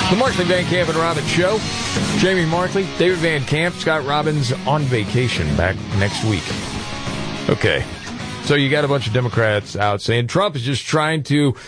The Markley, Van Camp, and Robbins Show. Jamie Markley, David Van Camp, Scott Robbins on vacation back next week. Okay. So you got a bunch of Democrats out saying Trump is just trying to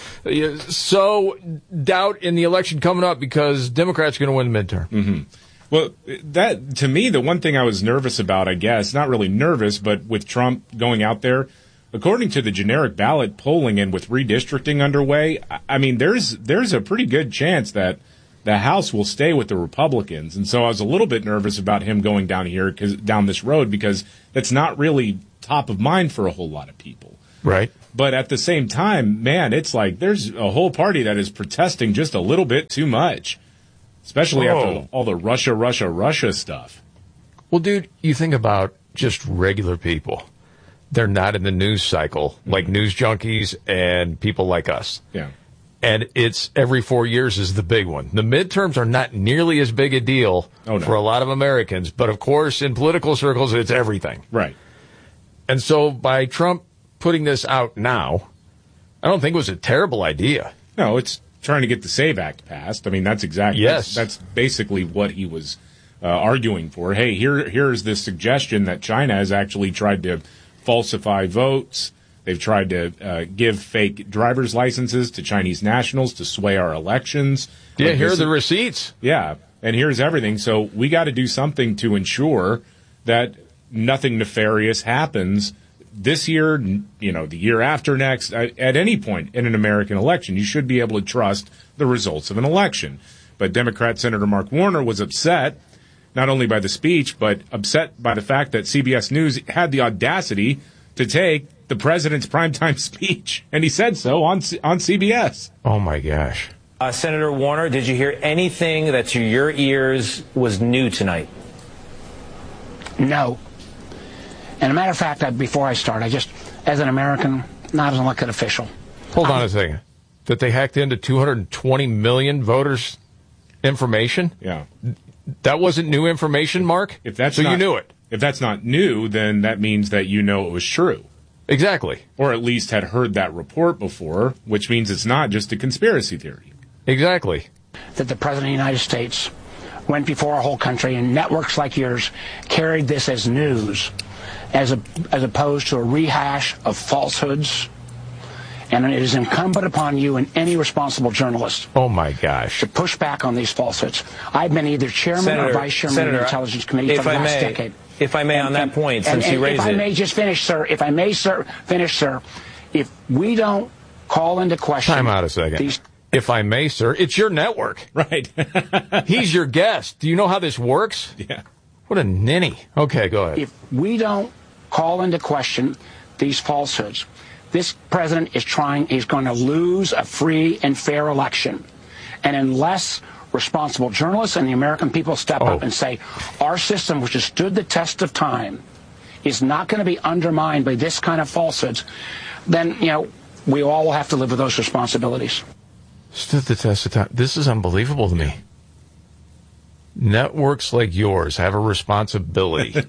sow doubt in the election coming up because Democrats are going to win the midterm. Mm-hmm. Well, that, to me, the one thing I was nervous about, I guess, not really nervous, but with Trump going out there, according to the generic ballot polling and with redistricting underway, I mean, there's a pretty good chance that the House will stay with the Republicans. And so I was a little bit nervous about him going down this road because that's not really top of mind for a whole lot of people. Right. But at the same time, man, it's like there's a whole party that is protesting just a little bit too much, especially after all the Russia stuff. Well, dude, you think about just regular people. They're not in the news cycle like news junkies and people like us. Yeah. And it's every 4 years is the big one. The midterms are not nearly as big a deal for a lot of Americans. But, of course, in political circles, it's everything. Right. And so by Trump putting this out now, I don't think it was a terrible idea. No, it's trying to get the SAVE Act passed. I mean, that's exactly that's basically what he was arguing for. Hey, here's this suggestion that China has actually tried to falsify votes. They've tried to give fake driver's licenses to Chinese nationals to sway our elections. Yeah, here are the receipts. Yeah, and here's everything. So we got to do something to ensure that nothing nefarious happens this year, the year after next, at any point in an American election. You should be able to trust the results of an election. But Democrat Senator Mark Warner was upset, not only by the speech, but upset by the fact that CBS News had the audacity to take the president's primetime speech, and he said so on CBS. Oh, my gosh. Senator Warner, did you hear anything that to your ears was new tonight? No. And a matter of fact, before I start, I just, as an American, not as an elected official. Hold on a second. That they hacked into 220 million voters' information? Yeah. That wasn't new information, Mark? You knew it. If that's not new, then that means that you know it was true. Exactly. Or at least had heard that report before, which means it's not just a conspiracy theory. Exactly. That the President of the United States went before our whole country, and networks like yours carried this as news, as opposed to a rehash of falsehoods. And it is incumbent upon you and any responsible journalist oh my gosh, to push back on these falsehoods. I've been either chairman or vice chairman of the Intelligence Committee for the last decade. If I may, on that point, since you raised it. If I may just finish, sir. If I may, sir, finish, sir. If we don't call into question... Time out a second. If I may, sir, it's your network. Right. He's your guest. Do you know how this works? Yeah. What a ninny. Okay, go ahead. If we don't call into question these falsehoods, this president is he's going to lose a free and fair election. And unless responsible journalists and the American people step up and say, our system, which has stood the test of time, is not going to be undermined by this kind of falsehoods, then, we all will have to live with those responsibilities. Stood the test of time. This is unbelievable to me. Networks like yours have a responsibility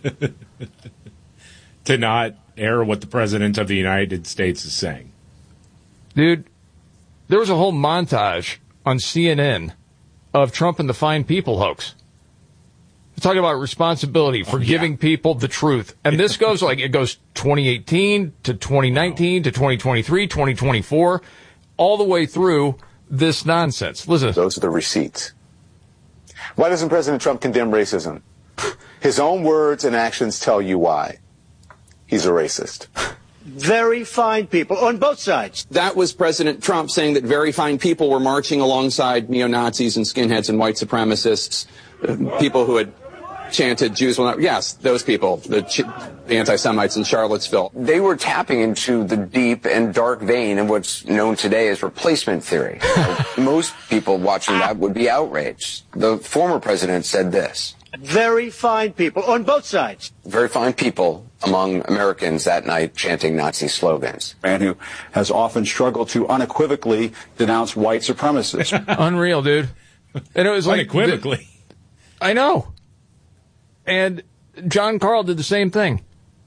to not air what the President of the United States is saying. Dude, there was a whole montage on CNN of Trump and the Fine People hoax. We're talking about responsibility for giving people the truth. And this goes it goes 2018 to 2019 to 2023, 2024, all the way through this nonsense. Listen. Those are the receipts. Why doesn't President Trump condemn racism? His own words and actions tell you why. He's a racist. Very fine people on both sides. That was President Trump saying that very fine people were marching alongside neo-Nazis and skinheads and white supremacists, people who had chanted Jews will not. Yes, those people, the anti-Semites in Charlottesville. They were tapping into the deep and dark vein of what's known today as replacement theory. Most people watching that would be outraged. The former president said this. Very fine people on both sides. Very fine people among Americans that night chanting Nazi slogans. Man who has often struggled to unequivocally denounce white supremacists. Unreal, dude. And it was unequivocally. I know. And John Carl did the same thing.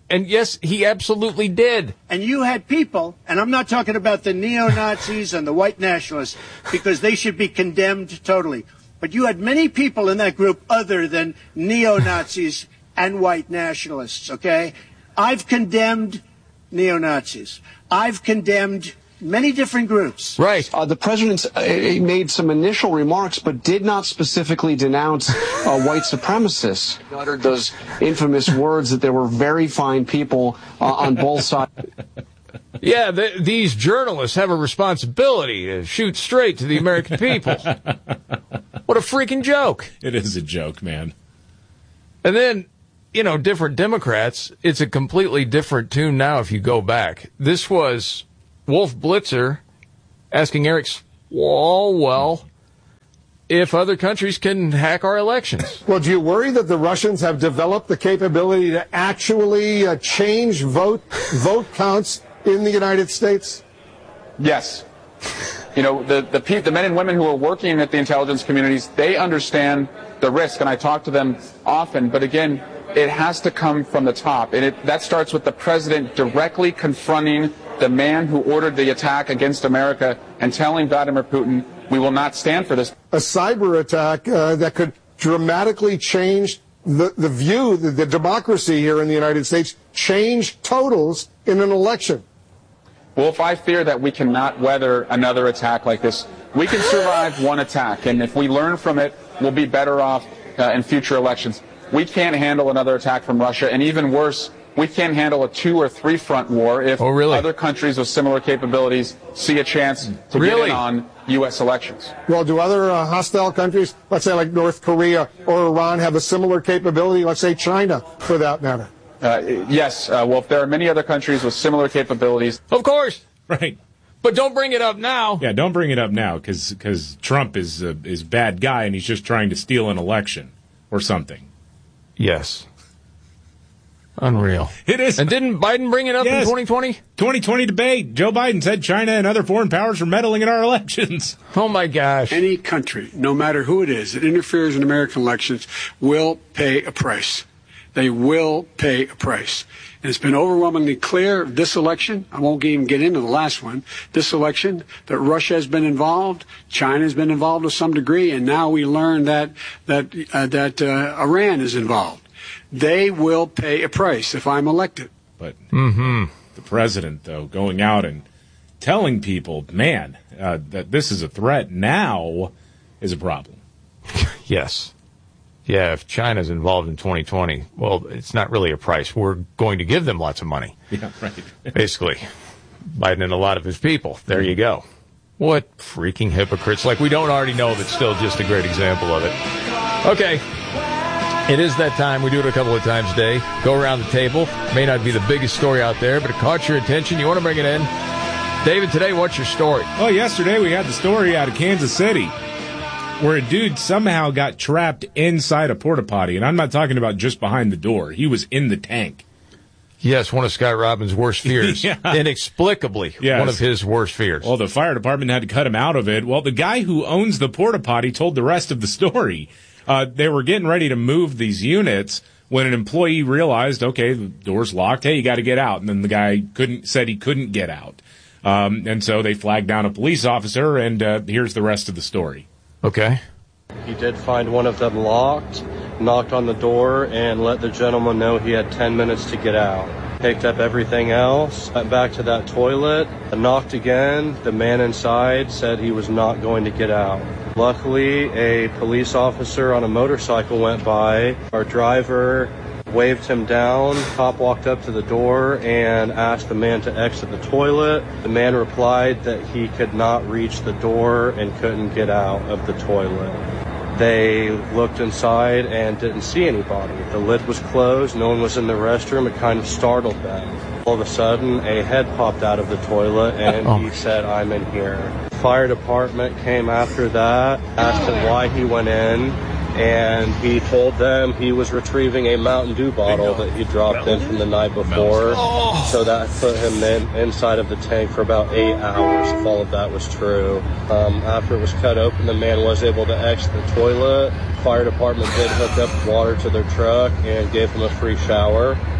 And yes, he absolutely did. And you had people, and I'm not talking about the neo-Nazis and the white nationalists, because they should be condemned totally. But you had many people in that group other than neo-Nazis and white nationalists, okay? I've condemned neo-Nazis. I've condemned many different groups. Right. The president made some initial remarks, but did not specifically denounce white supremacists. He uttered those infamous words that there were very fine people on both sides. Yeah, these journalists have a responsibility to shoot straight to the American people. What a freaking joke. It is a joke, man. And then, different Democrats, it's a completely different tune now if you go back. This was Wolf Blitzer asking Eric Swalwell if other countries can hack our elections. Well, do you worry that the Russians have developed the capability to actually change vote counts in the United States? Yes. The men and women who are working at the intelligence communities, they understand the risk, and I talk to them often. But again, it has to come from the top. And that starts with the president directly confronting the man who ordered the attack against America and telling Vladimir Putin, we will not stand for this. A cyber attack that could dramatically change the view, the democracy here in the United States, change totals in an election. Wolf, I fear that we cannot weather another attack like this. We can survive one attack, and if we learn from it, we'll be better off in future elections. We can't handle another attack from Russia, and even worse, we can't handle a 2 or 3 front war if other countries with similar capabilities see a chance to get in on U.S. elections. Well, do other hostile countries, let's say like North Korea or Iran, have a similar capability, let's say China, for that matter? Yes, Wolf, there are many other countries with similar capabilities. Of course. Right. But don't bring it up now. Yeah, don't bring it up now because Trump is a bad guy and he's just trying to steal an election or something. Yes. Unreal. It is. And didn't Biden bring it up in 2020? 2020 debate. Joe Biden said China and other foreign powers are meddling in our elections. Oh, my gosh. Any country, no matter who it is, that interferes in American elections will pay a price. They will pay a price. And it's been overwhelmingly clear this election, I won't even get into the last one, this election, that Russia has been involved, China has been involved to some degree, and now we learn that Iran is involved. They will pay a price if I'm elected. But the president, though, going out and telling people, man, that this is a threat now is a problem. Yes. Yeah, if China's involved in 2020, well, it's not really a price. We're going to give them lots of money. Yeah, right. Basically, Biden and a lot of his people. There you go. What freaking hypocrites. Like we don't already know that's still just a great example of it. Okay. It is that time. We do it a couple of times a day. Go around the table. May not be the biggest story out there, but it caught your attention. You want to bring it in. David, today, what's your story? Well, yesterday we had the story out of Kansas City where a dude somehow got trapped inside a porta potty. And I'm not talking about just behind the door. He was in the tank. Yes, one of Scott Robbins' worst fears. Yeah. Inexplicably, one of his worst fears. Well, the fire department had to cut him out of it. Well, the guy who owns the porta potty told the rest of the story. They were getting ready to move these units when an employee realized, okay, the door's locked. Hey, you got to get out. And then the guy said he couldn't get out. And so they flagged down a police officer, and here's the rest of the story. Okay. He did find one of them locked, knocked on the door, and let the gentleman know he had 10 minutes to get out. Picked up everything else, went back to that toilet, knocked again. The man inside said he was not going to get out. Luckily, a police officer on a motorcycle went by. Our driver waved him down. Cop walked up to the door and asked the man to exit the toilet. The man replied that he could not reach the door and couldn't get out of the toilet. They looked inside and didn't see anybody. The lid was closed. No one was in the restroom. It kind of startled them. All of a sudden, a head popped out of the toilet, and he said, "I'm in here." The fire department came after that, asked him why he went in, and he told them he was retrieving a Mountain Dew bottle that he dropped in from the night before. So that put him inside of the tank for about 8 hours, if all of that was true. After it was cut open, the man was able to exit the toilet. Fire department did hook up water to their truck and gave him a free shower.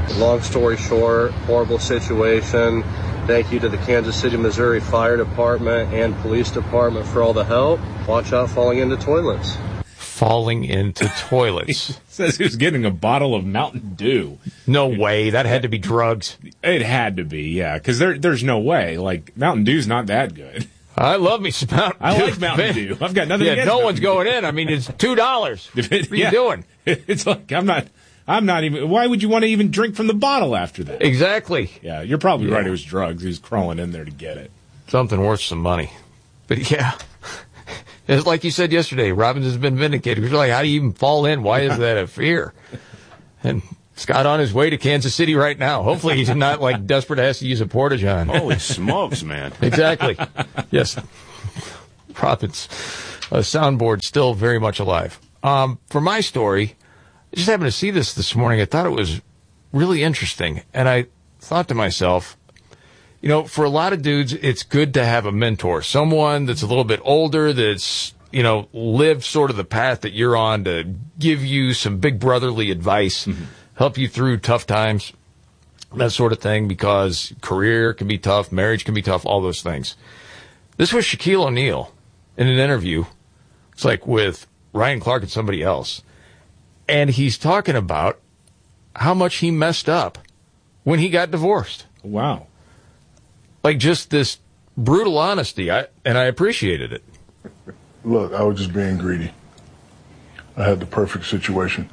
Long story short, horrible situation. Thank you to the Kansas City, Missouri Fire Department and Police Department for all the help. Watch out falling into toilets. Falling into toilets. Says he was getting a bottle of Mountain Dew. No way. That had to be drugs. It had to be, yeah, because there's no way. Like, Mountain Dew's not that good. I love me some Mountain Dew. I like Mountain Dew. I've got nothing against no Mountain one's Dew. going in. I mean, it's $2. What are you doing? It's like, I'm not even, why would you want to even drink from the bottle after that? Exactly. Yeah, you're probably right. It was drugs. He was crawling in there to get it. Something worth some money. But yeah, it's like you said yesterday, Robbins has been vindicated. You're like, how do you even fall in? Why is that a fear? And Scott on his way to Kansas City right now. Hopefully he's not like desperate to have to use a porta-john. Holy smokes, man. Exactly. Yes. Robbins, soundboard still very much alive. For my story, I just happened to see this morning. I thought it was really interesting. And I thought to myself, you know, for a lot of dudes, it's good to have a mentor, someone that's a little bit older, that's, you know, lived sort of the path that you're on, to give you some big brotherly advice, help you through tough times, that sort of thing, because career can be tough, marriage can be tough, all those things. This was Shaquille O'Neal in an interview. It's like with Ryan Clark and somebody else. And he's talking about how much he messed up when he got divorced. Wow. Like just this brutal honesty, and I appreciated it. Look, I was just being greedy. I had the perfect situation.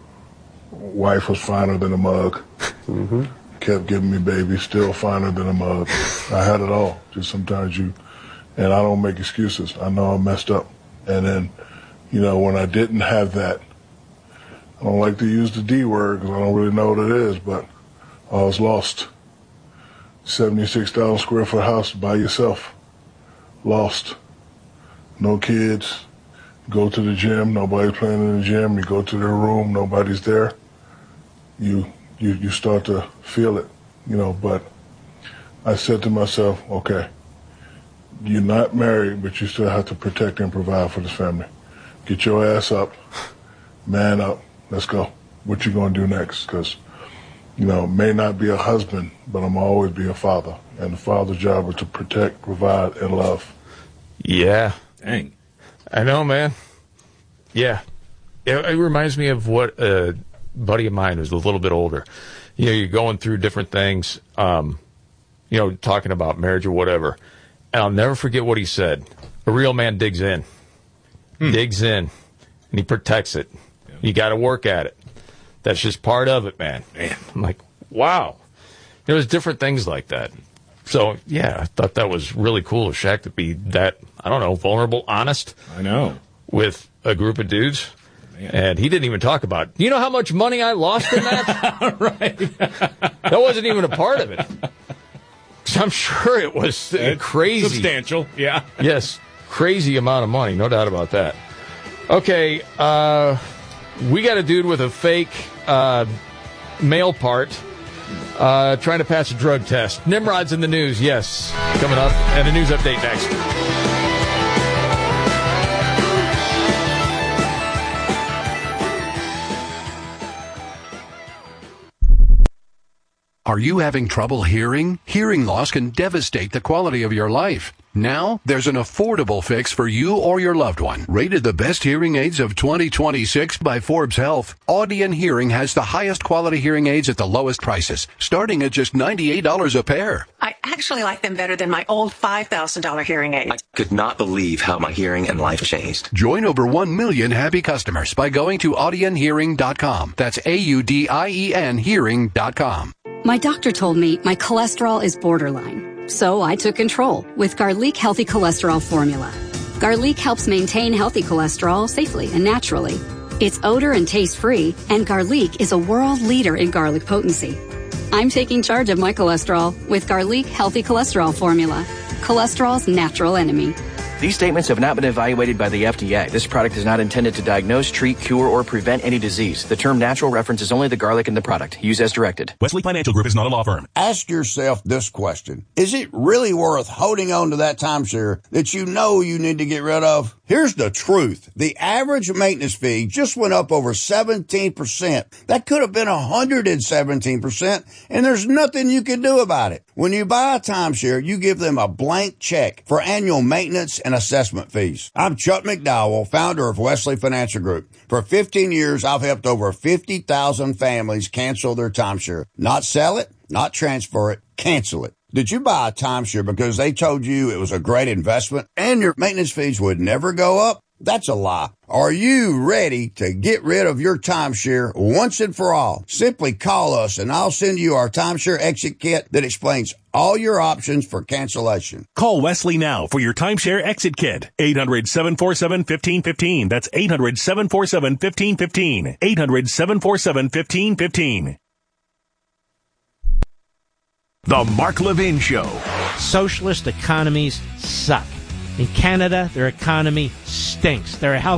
Wife was finer than a mug. Kept giving me babies, still finer than a mug. I had it all. Just sometimes and I don't make excuses. I know I messed up. And then, you know, when I didn't have that, I don't like to use the D word because I don't really know what it is, but I was lost. 76,000 square foot house by yourself. Lost. No kids. Go to the gym. Nobody's playing in the gym. You go to their room. Nobody's there. You start to feel it, you know, but I said to myself, okay, you're not married, but you still have to protect and provide for this family. Get your ass up. Man up. Let's go. What you going to do next? Because, you know, may not be a husband, but I'm always be a father. And the father's job is to protect, provide, and love. Yeah. Dang. I know, man. Yeah. It reminds me of what a buddy of mine who's a little bit older. You know, you're going through different things, you know, talking about marriage or whatever. And I'll never forget what he said. A real man digs in. Digs in. And he protects it. Yeah. You got to work at it. That's just part of it, man. I'm like, wow. There's different things like that. So, yeah, I thought that was really cool of Shaq to be that, I don't know, vulnerable, honest. I know. With a group of dudes. Man. And he didn't even talk about, you know how much money I lost in that? Right. That wasn't even a part of it. I'm sure it was crazy. Substantial, yeah. Yes, crazy amount of money, no doubt about that. Okay, we got a dude with a fake male part trying to pass a drug test. Nimrod's in the news, yes, coming up, and a news update next. Are you having trouble hearing? Hearing loss can devastate the quality of your life. Now, there's an affordable fix for you or your loved one. Rated the best hearing aids of 2026 by Forbes Health, Audion Hearing has the highest quality hearing aids at the lowest prices, starting at just $98 a pair. I actually like them better than my old $5,000 hearing aid. I could not believe how my hearing and life changed. Join over 1 million happy customers by going to audionhearing.com. That's AUDIEN hearing.com. My doctor told me my cholesterol is borderline, so I took control with Garlic Healthy Cholesterol Formula. Garlic helps maintain healthy cholesterol safely and naturally. It's odor and taste-free, and Garlic is a world leader in garlic potency. I'm taking charge of my cholesterol with Garlic Healthy Cholesterol Formula, cholesterol's natural enemy. These statements have not been evaluated by the FDA. This product is not intended to diagnose, treat, cure, or prevent any disease. The term natural references only the garlic in the product. Use as directed. Wesley Financial Group is not a law firm. Ask yourself this question. Is it really worth holding on to that timeshare that you know you need to get rid of? Here's the truth. The average maintenance fee just went up over 17%. That could have been 117%, and there's nothing you can do about it. When you buy a timeshare, you give them a blank check for annual maintenance and assessment fees. I'm Chuck McDowell, founder of Wesley Financial Group. For 15 years, I've helped over 50,000 families cancel their timeshare. Not sell it, not transfer it, cancel it. Did you buy a timeshare because they told you it was a great investment and your maintenance fees would never go up? That's a lie. Are you ready to get rid of your timeshare once and for all? Simply call us and I'll send you our timeshare exit kit that explains all your options for cancellation. Call Wesley now for your timeshare exit kit. 800-747-1515. That's 800-747-1515. 800-747-1515. The Mark Levin Show. Socialist economies suck. In Canada, their economy stinks. Their health